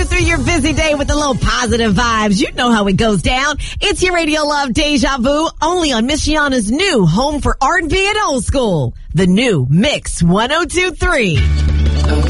you through your busy day with a little positive vibes. You know how it goes down. It's your Radio Love Deja Vu, only on Michiana's new home for R&B and old school. The new Mix 102.3.